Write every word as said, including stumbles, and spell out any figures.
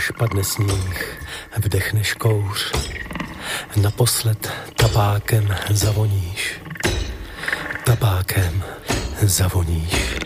až padne sníh, vdechneš kouř, naposled tabákem zavoníš, tabákem zavoníš.